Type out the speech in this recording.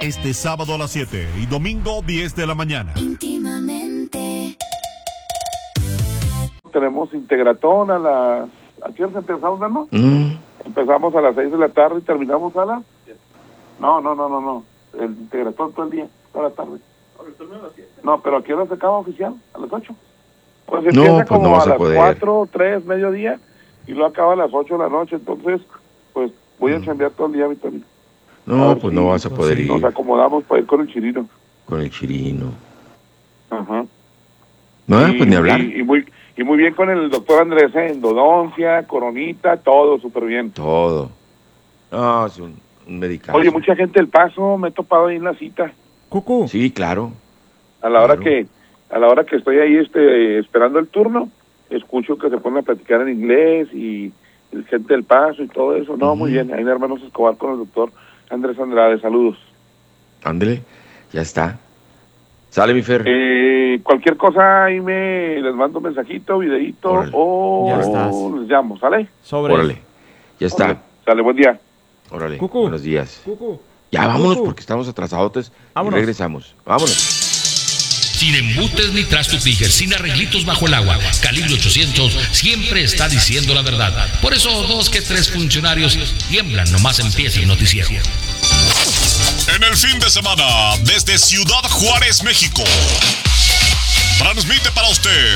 este sábado a las 7 y domingo 10 de la mañana. Íntimamente. Tenemos Integratón a las... ¿A qué hora empezamos, no? Empezamos a las 6 de la tarde y terminamos a las... No. El Integratón todo el día, toda la tarde. No, pero ¿a qué hora se acaba oficial? ¿A las 8? Pues empieza como no vas a las poder. 4, 3, mediodía, y luego acaba a las 8 de la noche. Entonces, pues voy a chambear todo el día, Victorino. No, pues no vas a poder ir Nos acomodamos para ir con el Chirino. con el Chirino. Ajá. No, pues ni hablar. Y muy bien con el doctor Andrés, endodoncia, coronita, todo súper bien. Todo. No, es un medicamento. Oye, mucha gente del Paso, me he topado ahí en la cita. Cucu. Sí, claro. A la hora Claro. que estoy ahí esperando el turno, escucho que se ponen a platicar en inglés y el gente del Paso y todo eso. No, muy bien. Ahí en Hermanos Escobar con el doctor Andrés Andrade. Saludos. Ándele, ya está. Sale, mi Fer. Cualquier cosa ahí les mando un mensajito, videíto, Órale. o Ya estás. les llamo, ¿sale? Sobre. Órale, ya está. Órale. Sale, buen día. Órale, Cucu. buenos días. Cucu. Ya vámonos Cucu. porque estamos atrasadotes. Vámonos. Y regresamos. Vámonos. Sin embutes ni trastupillas, sin arreglitos bajo el agua. Calibre 800 siempre está diciendo la verdad. Por eso 2 que 3 funcionarios tiemblan nomás empieza el noticiero. En el fin de semana, desde Ciudad Juárez, México, transmite para usted